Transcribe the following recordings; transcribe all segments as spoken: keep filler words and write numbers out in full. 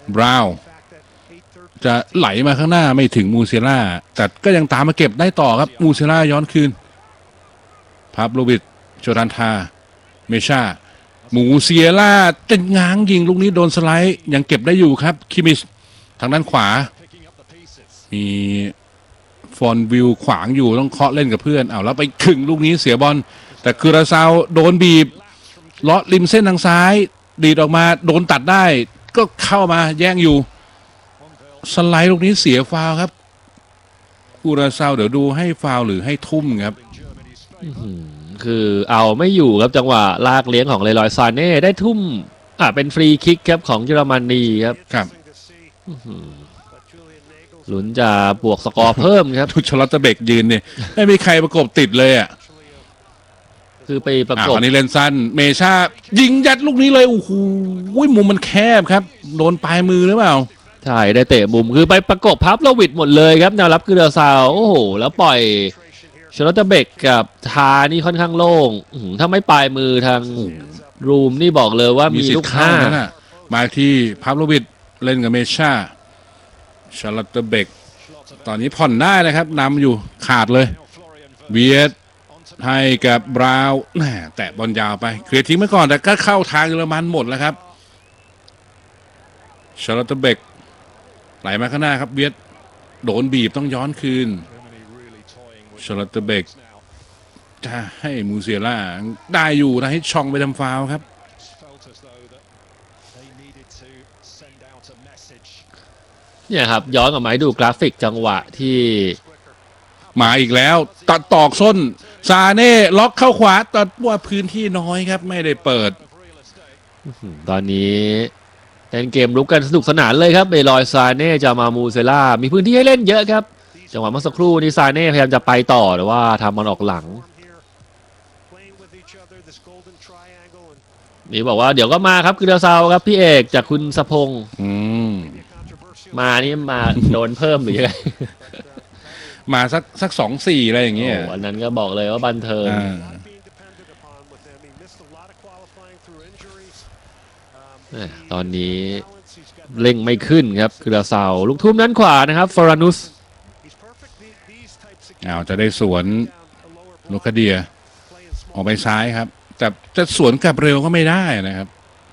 บราวน์จะไหลมาข้างหน้าไม่ถึงมูเซล่าแต่ก็ยังตามมาเก็บได้ต่อครับมูเซล่าย้อนคืนพาบโลวิชโจดันทาเมชามูเซล่าจะง้างยิงลูกนี้โดนสไลด์ยังเก็บได้อยู่ครับคิมิชทางด้านขวามีฟอนวิวขวางอยู่ต้องเคาะเล่นกับเพื่อนเอาแล้วไปขึงลูกนี้เสียบอลแต่คูราซาวโดนบีบเลาะริมเส้นทางซ้ายดีดออกมาโดนตัดได้ก็เข้ามาแย่งอยู่สไลด์ลูกนี้เสียฟาวครับคูราซาวเดี๋ยวดูให้ฟาวหรือให้ทุ่มครับคือเอาไม่อยู่ครับจังหวะลากเลี้ยงของเลรอยซาเน่ได้ทุ่มอ่ะเป็นฟรีคิกครับของเยอรมนีครับครับลุ้นจะบวกสกอร์เพิ่มครับทุกชลอตเตเบกยืนเนี่ยไม่มีใครประกบติดเลยอ่ะคือไปประกบอันนี้เลนซันเมชายิงยัดลูกนี้เลยโอ้โหมุมมันแคบครับโดนปลายมือหรือเปล่าใช่ได้เตะมุมคือไปประกบพับแล้ววิดหมดเลยครับแนวรับคือเดอร์ซาวโอ้โหแล้วปล่อยชลอตเตเบกกับทานี่ค่อนข้างโล่งถ้าไม่ปลายมือทางรูมนี่บอกเลยว่ามีลูกห้ามาที่พับโลวิดเล่นกับเมชาชลอตเตเบกตอนนี้ผ่อนได้นะครับนำอยู่ขาดเลยเวียดให้กับบราวน์แตะบอลยาวไปเคลียร์ทิ้งไปก่อนแต่ก็เข้าทางเยอรมันหมดแล้วครับชาร์ลอตเตเบกไหลมาข้างหน้าครับเวียดโดนบีบต้องย้อนคืนชาร์ลอตเตเบกจะให้มูเซล่าได้อยู่นะให้ช่องไปทำฟาวล์ครับเนี่ยครับย้อนกลับมาให้ดูกราฟิกจังหวะที่มาอีกแล้วตัดตอกส้นซาเน่ล็อกเข้าขวาตัดว่าพื้นที่น้อยครับไม่ได้เปิดตอนนี้เป็นเกมรุกกันสนุกสนานเลยครับเบลอยซาเน่จะมามูเซล่ามีพื้นที่ให้เล่นเยอะครับจังหวะเมื่อสักครู่นี้ซาเน่พยายามจะไปต่อแต่ว่าทำมันออกหลังนี่บอกว่าเดี๋ยวก็มาครับคือเดลซาวครับพี่เอกจากคุณสะพงษ์มานี่มาโดนเพิ่มหรือยังไงมาสักสักสองสี่อะไรอย่างเงี้ยอันนั้นก็บอกเลยว่าบันเทิงตอนนี้เร่งไม่ขึ้นครับคือดาซาวลูกทุ่มนั้นขวานะครับฟอรานุสอ้าวจะได้สวนลูคาเดียออกไปซ้ายครับแต่จะสวนกลับเร็วก็ไม่ได้นะครับ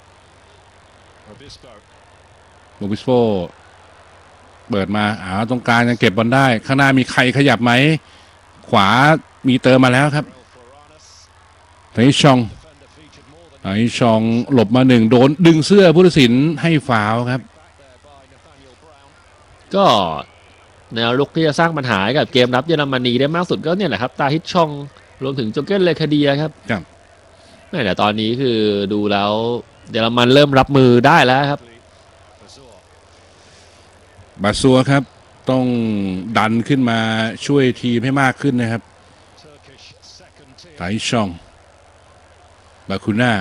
โรบิสโปเปิดมาอ้าวตรงกลางยังเก็บบอลได้ข้างหน้ามีใครขยับไหมขวามีเติมมาแล้วครับไทชองไทชองหลบมาหนึ่งโดนดึงเสื้อผู้ตัดสินให้ฟาวล์ครับก็แนวลุกที่จะสร้างปัญหากับเกมรับเยอรมนีได้มากสุดก็เนี่ยแหละครับตาฮิชองรวมถึงโจเกนเลคาเดียครับครับแต่ตอนนี้คือดูแล้วเยอรมันเริ่มรับมือได้แล้วครับบาซัวครับต้องดันขึ้นมาช่วยทีมให้มากขึ้นนะครับไทชองบาคูน่า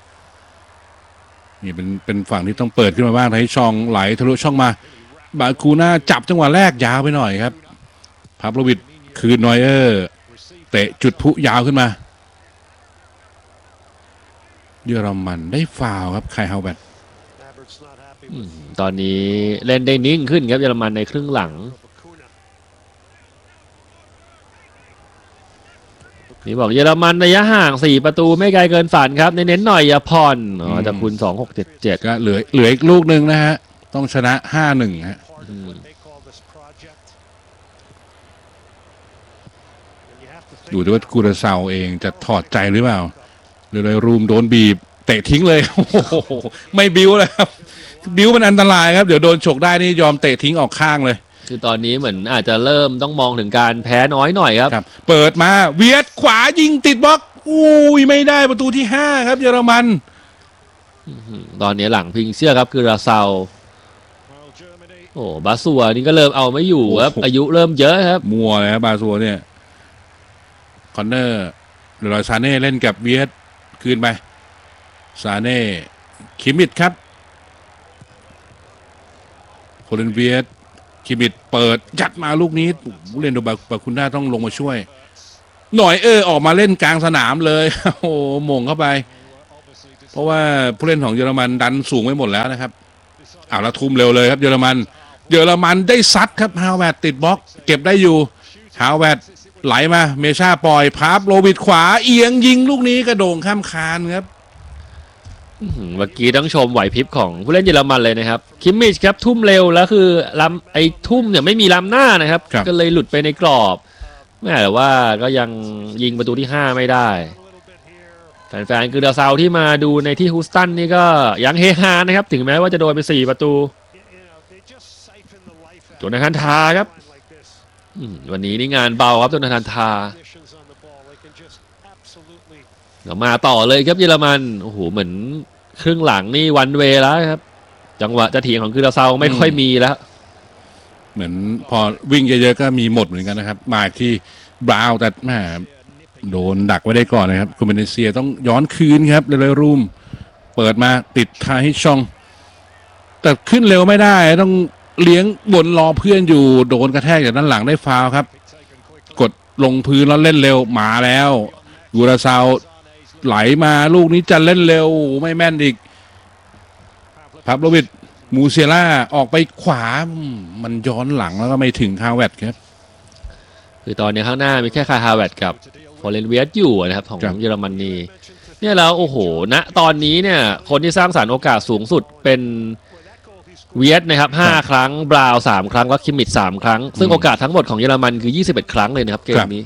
นี่เป็นเป็นฝั่งที่ต้องเปิดขึ้นมาบ้างไทชองไหลทะลุช่องมาบาคูน่าจับจังหวะแรกยาวไปหน่อยครับพาโปวิชคืนนอยเออร์เตะจุดพุยาวขึ้นมาเยอรมันได้ฟาวล์ครับไคลฮาวแบตตอนนี้เล่นได้นิ่งขึ้นครับเยอรมันในครึ่งหลังนี่บอกเยอรมันระยะห่างสี่ประตูไม่ไกลเกินฝันครับเน้นๆหน่อยอย่าผ่อนอ๋อจากคุณสองหกเจ็ดเจ็ดก็เหลือเหลืออีกลูกหนึ่งนะฮะต้องชนะห้าหนึ่งฮะดูด้วยว่ากูราซาวเองจะถอดใจหรือเปล่าหรือเลยรูมโดนบีบเตะทิ้งเลยโอ้โหไม่บิ้วเลยครับบิ้วมันอันตรายครับเดี๋ยวโดนฉกได้นี่ยอมเตะทิ้งออกข้างเลยคือตอนนี้เหมือนอาจจะเริ่มต้องมองถึงการแพ้น้อยหน่อยครับเปิดมาเวียดขวายิงติดบล็อกอุ้ยไม่ได้ประตูที่ห้าครับเยอรมันตอนนี้หลังพิงเชื่อครับคือราซาวโอ้บาซัวนี่ก็เริ่มเอาไม่อยู่ครับอายุเริ่มเยอะครับมัวเลยครับบาซัวเนี่ยคอนเนอร์เดลอยซาเน่เล่นกับเวียดคืนไปซาเน่คิมิดครับโคลินเวียดคิมิดเปิดยัดมาลูกนี้เล่นโดยบาคุน่าต้องลงมาช่วยหน่อยเออออกมาเล่นกลางสนามเลยโอ้โหมงเข้าไปเพราะว่าผู้เล่นของเยอรมันดันสูงไปหมดแล้วนะครับเอาละทุ่มเร็วเลยครับเยอรมันเยอรมันได้ซัดครับฮาวเวิร์ดติดบล็อกเก็บได้อยู่ฮาวเวิร์ดไหลมาเมชาปล่อยพาบโรบิดขวาเอียงยิงลูกนี้กระโด่งข้ามคานครับเมื่อกี้ต้องชมไหวพริบของผู้เล่นเยอรมันเลยนะครับคิมมิชครับทุ่มเร็วแล้วคือล้ำไอ้ทุ่มเนี่ยไม่มีล้ำหน้านะครับก็เลยหลุดไปในกรอบแม้แต่ว่าก็ยังยิงประตูที่ห้าไม่ได้แฟนๆคือเดอะซาวที่มาดูในที่ฮูสตันนี่ก็ยังเฮฮานะครับถึงแม้ว่าจะโดนไปสี่ประตูโจนาธานทาครับวันนี้นี่งานเบาครับโจนาธานทาเดี๋ยวมาต่อเลยครับเยอรมันโอ้โหเหมือนครึ่งหลังนี่วันเวแล้วครับจังหวะจะถียงของคือเดอะซาวไม่ค่อยมีแล้วเหมือนพอวิ่งเยอะๆก็มีหมดเหมือนกันนะครับมาที่บราวน์แต่แหมโดนดักไว้ได้ก่อนนะครับคูเมเนเซียต้องย้อนคืนครับเลยรูมเปิดมาติดทาฮิชองแต่ขึ้นเร็วไม่ได้ต้องเลี้ยงบนรอเพื่อนอยู่โดนกระแทกจากด้านหลังได้ฟาวครับกดลงพื้นแล้วเล่นเร็วมาแล้วกูราซาวไหลมาลูกนี้จะเล่นเร็วไม่แม่นอีกพับโรบิดมูเซล่าออกไปขวามันย้อนหลังแล้วก็ไม่ถึงฮาวเวิร์ดครับคือตอนนี้ข้างหน้ามีแค่คาฮาวเวิร์ดกับฟอเรนเวียสอยู่นะครับของเยอรมนีเนี่ยแล้วโอ้โหณตอนนี้เนี่ยคนที่สร้างสรรค์โอกาสสูงสุดเป็นเวียสนะครับห้าครั้งบราวน์สามครั้งแล้วคิมมิชสามครั้งซึ่งโอกาสทั้งหมดของเยอรมันคือยี่สิบเอ็ดครั้งเลยนะครับเกมนี้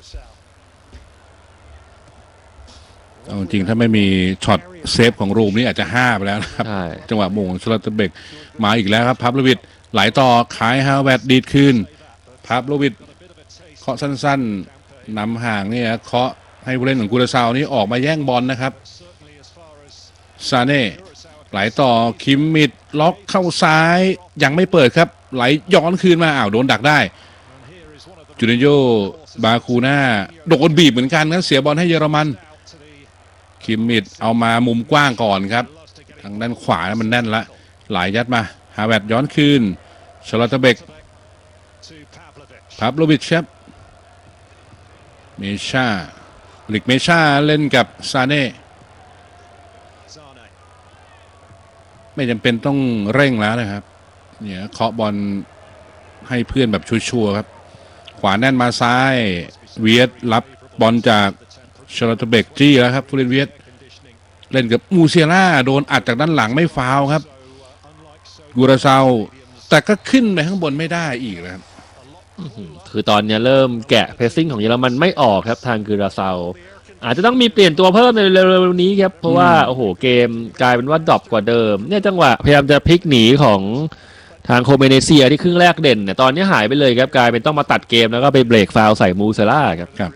เอาจริงถ้าไม่มีช็อตเซฟของรูมนี่อาจจะห้าไปแล้วนะครับจังหวะโมงชลตเบกมาอีกแล้วครับพับโรบิดไหลต่อขายฮาวเวิร์ดดีดคืนพับโรบิดเคาะสั้นๆนำห่างเนี่ยเคาะให้ผู้เล่นของกูราซาวนี่ออกมาแย่งบอลนะครับซาเน่ไหลต่อคิมมิดล็อกเข้าซ้ายยังไม่เปิดครับไหลย้อนคืนมาอ้าวโดนดักได้จูเนโยบาคูน่าโดนบีบเหมือนกันครับเสียบอลให้เยอรมันคิมมิดเอามามุมกว้างก่อนครับทางด้านขวามันแน่นละไหลยัดมาฮาเวิร์ดย้อนคืนชลตเบกพับโรบิชครับเมชาลิกเมชาเล่นกับซาเน่ไม่จำเป็นต้องเร่งแล้วนะครับเนี่ยเคาะบอลให้เพื่อนแบบชัวร์ๆครับขวาแน่นมาซ้ายเวียดรับบอลจากชลตเบกจี้แล้วครับฟูเรนเวียดเล่นกับมูเซียล่าโดนอัดจากด้านหลังไม่ฟาวครับกูราซาวแต่ก็ขึ้นไปข้างบนไม่ได้อีกนะครับคือตอนนี้เริ่มแกะเพรสซิ่งของเยอรมันไม่ออกครับทางกูราซาวอาจจะต้องมีเปลี่ยนตัวเพิ่มในเร็วๆนี้ครับเพราะว่าโอ้โหเกมกลายเป็นว่าดรอปกว่าเดิมเนี่ยจังหวะพยายามจะพลิกหนีของทางโคเมเนเซียที่ครึ่งแรกเด่นเนี่ยตอนนี้หายไปเลยครับกลายเป็นต้องมาตัดเกมแล้วก็ไปเบรกฟาวใส่มูเซล่าครับครับ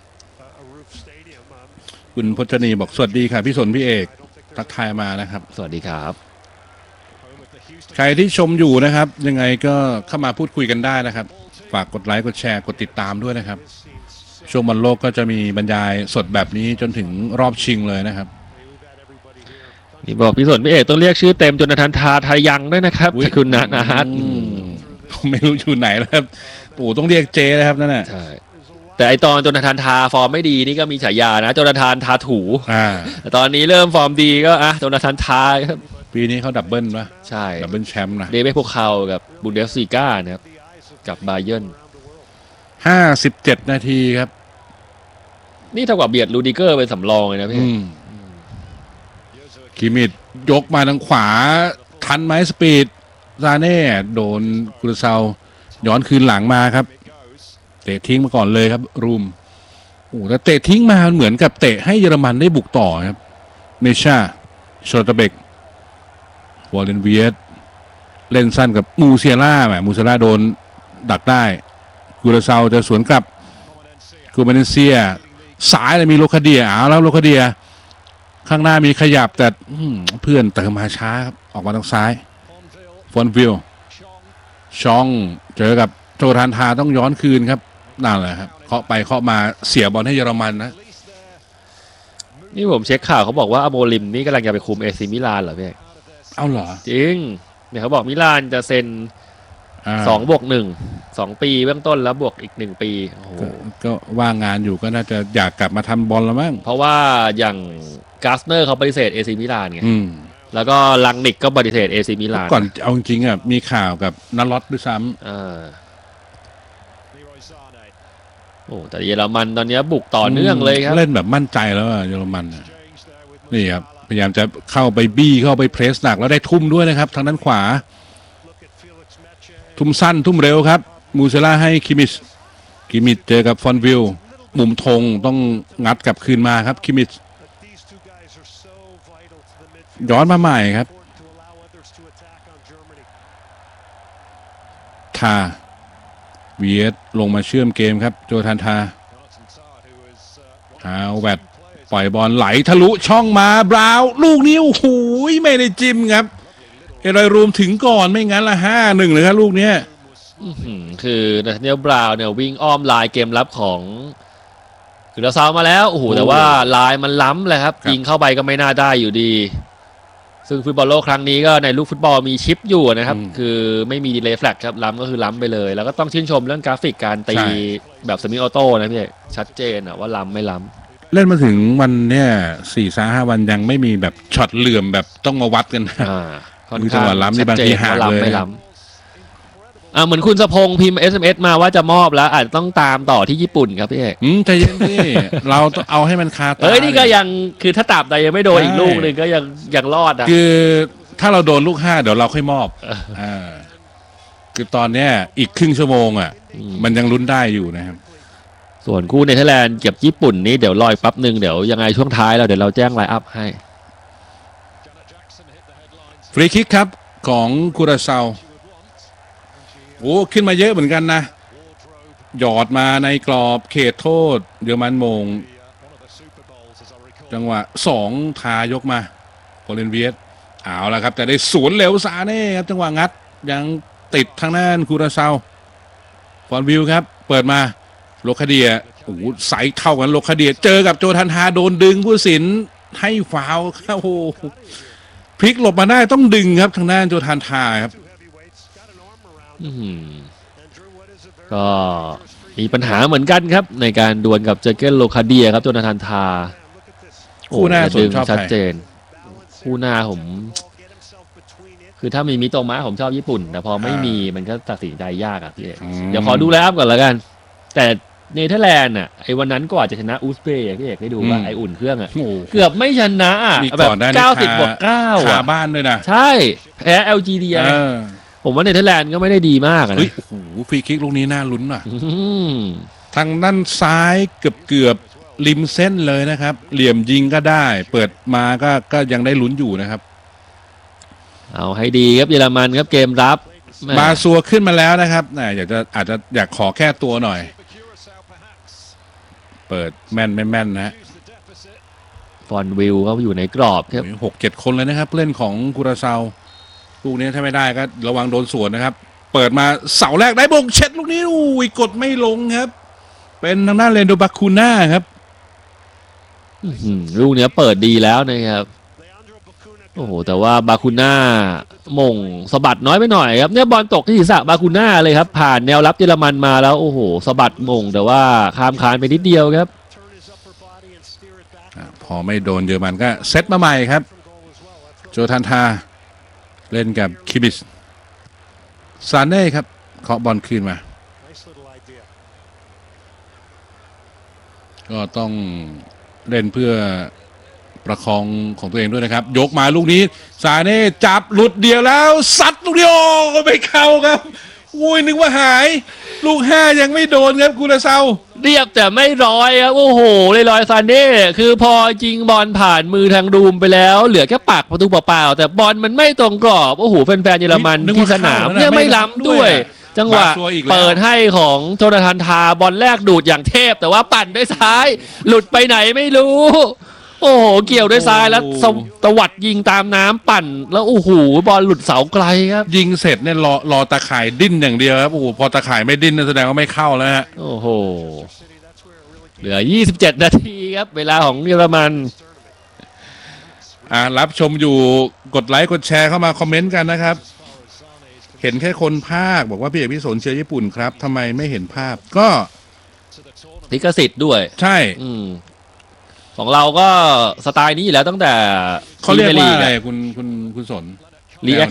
คุณพจนีบอกสวัสดีค่ะพี่สนพี่เอกทักทายมานะครับสวัสดีครับใครที่ชมอยู่นะครับยังไงก็เข้ามาพูดคุยกันได้นะครับฝากกดไลค์กดแชร์กดติดตามด้วยนะครับช่วงบอลโลกก็จะมีบรรยายสดแบบนี้จนถึงรอบชิงเลยนะครับนี่บอกพี่สนพี่เอกต้องเรียกชื่อเต็มจนทันทาทายังด้วยนะครับคุณนานาฮัทไม่รู้อยู่ไหนแล้วครับปู่ต้องเรียกเจนะครับนั่นแหละใช่แต่ไอตอนโจนาธานทาฟอร์มไม่ดีนี่ก็มีฉายานะโจนาธานทาถูแต่ตอนนี้เริ่มฟอร์มดีก็อ่ะโจนาธานทาครับปีนี้เขาดับเบิลป่ะใช่ดับเบิลแชมป์นะเดวิดพวกเขากับบุนเดสลีก้านะครับกับบาเยิร์นห้าสิบเจ็ดนาทีครับนี่เท่ากับเบียดลูดิเกอร์เป็นสำรองเลยนะพี่คิมิดยกมาทางขวาทันไหมสปีดซาเน่โดนกุลเซาย้อนคืนหลังมาครับเตะทิ้งมาก่อนเลยครับรูมโอ้แต่เตะทิ้งมาเหมือนกับเตะให้เยอรมันได้บุกต่อครับเมชาชลตเบกวอลเลนเวียสเล่นสั้นกับมูเซียล่าแหมมูเซียล่าโดนดักได้กุลเซาจะสวนกลับกูเมเนเซียสายเลยมีโลคาเดียอ้าวแล้วโลคาเดียข้างหน้ามีขยับแต่เพื่อนเติมมาช้าครับออกมาทางซ้ายฟอนวิลชองเจอกับโจทันทาต้องย้อนคืนครับนั่นแหละครับเคาะไปเคาะมาเสียบอลให้เยอรมันนะนี่ผมเช็คข่าวเขาบอกว่าอโมลิมนี่กำลังจะไปคุมเอซิมิลานเหรอพี่เอาเหรอจริงเนี่ยเขาบอกมิลานจะเซ็นสองบวกหนึ่งสองปีเบื้องต้นแล้วบวกอีกหนึ่งปีโอ้โหก็ว่างงานอยู่ก็น่าจะอยากกลับมาทำบอลแล้วมั้งเพราะว่าอย่างกาสเนอร์เขาปฏิเสธเอซิมิลานไงแล้วก็ลังนิกก็ปฏิเสธเอซีมิลานก่อนเอาจริงๆอ่ะมีข่าวกับนัลล็อตด้วยซ้อ่าโอ้แต่เยอรมันตอนนี้บุกำต่อเนื่องเลยครับเล่นแบบมั่นใจแล้วอ่ะเยอรมันอ่ะนี่ครับพยายามจะเข้าไปบี้เข้าไปเพรสหนักแล้วได้ทุ่มด้วยนะครับทางด้านขวาทุ่มสั้นทุ่มเร็วครับมูเซล่าให้คิมิชคิมิชเจอกับฟอนวิลมุมธงต้องงัดกลับคืนมาครับคิมิชย้อนมาใหม่ครับทาเวียดลงมาเชื่อมเกมครับโจทันทาฮาวแวดปล่อยบอลไหลทะลุช่องมาบราวลูกนี้โอ้โหไม่ได้จิ้มครับเอรอยรูมถึงก่อนไม่งั้นละห้าหนึ่งเลยครับลูกเนี้ยคือนาธาเนียลบราวน์เนี่ยวิ่งอ้อมลายเกมรับของคือเราซาวมาแล้วโอ้โหแต่ว่าลายมันล้ำเลยครับยิงเข้าไปก็ไม่น่าได้อยู่ดีซึ่งฟุตบอลโลกครั้งนี้ก็ในลูกฟุตบอลมีชิปอยู่นะครับคือไม่มีดีเลย์แฟลกครับล้ำก็คือล้ำไปเลยแล้วก็ต้องชื่นชมเรื่องกราฟิกการตีแบบเซมิออโต้นะพี่ชัดเจนอะว่าล้ำไม่ล้ำเล่นมาถึงวันเนี้ยสี่สาห้าวันยังไม่มีแบบช็อตเหลื่อมแบบต้องมาวัดกันนะคือจังหวะล้ำในบางทีห่างเลยอ่าเหมือนคุณสะพงพิมพ์ เอส เอ็ม เอส มาว่าจะมอบแล้วอาจจะต้องตามต่อที่ญี่ปุ่นครับพี่เอกอืมใจเย็นดิเราเอาให้มันคาตาเอ้ยนี่ก็ยังคือถ้าตราบใดยังไม่โดนอีกลูกหนึ่งก็ยังยังรอดอ่ะคือถ้าเราโดนลูกห้าเดี๋ยวเราค่อยมอบอ่าคือตอนเนี้ยอีกครึ่งชั่วโมงอ่ะมันยังลุ้นได้อยู่นะครับส่วนคู่เนเธอร์แลนด์เก็บญี่ปุ่นนี้เดี๋ยวรออีกแป๊บหนึ่งเดี๋ยวยังไงช่วงท้ายเราเดี๋ยวเราแจ้งไลน์อัพให้ฟรีคิกครับของคูราซาวโอ้ขึ้นมาเยอะเหมือนกันนะหยอดมาในกรอบเขตโทษเยอรมันมงจังหวะสองทายกมาโคลินเวียสเอาละครับแต่ได้สวนเร็วซาเน่ครับจังหวะงัดยังติดทางด้านคูราซาวฟอนวิลครับเปิดมาโลคาเดียโอ้โหใสเข้ากันโลคาเดียเจอกับโจทันทาโดนดึงผู้สินให้ฟาวล์ครับโอ้พลิกหลบมาได้ต้องดึงครับทางด้านโจทันทาครับก็มีปัญหาเหมือนกันครับในการดวลกับเจเกนโลคาเดียครับโจนาธานทาคู่หน้าดึงชัดเจนคู่หน้าผมคือถ้ามีมิโตมะผมชอบญี่ปุ่นแต่พอไม่มีมันก็ตัดสินใจยากอ่ะพี่เอกเดี๋ยวขอดูแล้วก่อนละกันแต่เนเธอร์แลนด์อ่ะไอ้วันนั้นก็อาจจะชนะอูซเบย์พี่เอกได้ดูว่าไอ้อุ่นเครื่องอ่ะเกือบไม่ชนะอ่ะแบบเก้าสิบบวกเก้าอ่ะบ้านด้วยนะใช่แพ้ แอล จี ดี ผมว่าเนเธอร์แลนด์ก็ไม่ได้ดีมากนะโอ้โหฟรีคิกลูกนี้น่าลุ้นอ่ะทางด้านซ้ายเกือบเกือบริมเส้นเลยนะครับเหลี่ยมยิงก็ได้เปิดมาก็ก็ยังได้ลุ้นอยู่นะครับเอาให้ดีครับเยอรมันครับเกมรับบาซัวขึ้นมาแล้วนะครับน่ะอยากจะอาจจะอยากขอแค่ตัวหน่อยเปิดแม่นไม่แม่นนะฟอนวิลเขาอยู่ในกรอบครับหกเจ็ดคนเลยนะครับเล่นของคูราซาวลูกนี้ถ้าไม่ได้ก็ระวังโดนสวนนะครับเปิดมาเสาแรกได้บงเช็ดลูกนี้อุ้ยกดไม่ลงครับเป็นทางด้านเรนโดบาคูน่าครับลูกนี้เปิดดีแล้วนะครับโอ้โหแต่ว่าบาคูน่ามงสะบัดน้อยไปหน่อยครับเนี่ยบอลตกที่ศีรษะบาคูน่าเลยครับผ่านแนวรับเยอรมันมาแล้วโอ้โหสะบัดมงแต่ว่าข้ามคานไปนิดเดียวครับพอไม่โดนเยอรมันก็เซตมาใหม่ครับโจทันทาเล่นกับคิบิสซาเน่ครับเคาะบอลคืนมาก็ต้องเล่นเพื่อประคองของตัวเองด้วยนะครับยกมาลูกนี้ซาเน่จับหลุดเดียวแล้วซัดลูกเดียวไม่เข้าครับอุ้ยนึกว่าหายลูกห้ายังไม่โดนครับคูราซาวเรียบแต่ไม่ร้อยครับโอ้โหเลยลอยซาเน่คือพอจริงบอลผ่านมือทางดูมไปแล้วเหลือแค่ปากประตูเปล่าๆแต่บอลมันไม่ตรงกรอบโอ้โหแฟนๆเยอรมันที่สนามเนี่ยไม่ล้ำด้วยจังหวะเปิดให้ของโจนาธานทาบอลแรกดูดอย่างเทพแต่ว่าปั่นด้วยซ้ายหลุดไปไหนไม่รู้โอ้โหเกี่ยวด้วยซ้ายแล้วตวัดยิงตามน้ำปั่นแล้วโอ้โหบอลหลุดเสาไกลครับยิงเสร็จเนี่ยรอรอตาข่ายดิ้นอย่างเดียวครับโอ้โหพอตาข่ายไม่ดิ้นแสดงว่าไม่เข้าแล้วฮะโอ้โหเหลือยี่สิบเจ็ดนาทีครับเวลาของเยอรมันอ่ารับชมอยู่กดไลค์กดแชร์เข้ามาคอมเมนต์กันนะครับเห็นแค่คนภาคบอกว่าพี่เอกพี่สนเชียร์ญี่ปุ่นครับทำไมไม่เห็นภาพก็ลิขสิทธิ์ด้วยใช่อืมขของเราก็สไตล์นี้อยู่แล้วตั้งแต่เขาเรียกว่าพอะไรอะคุณคุณคุณสนรีแอค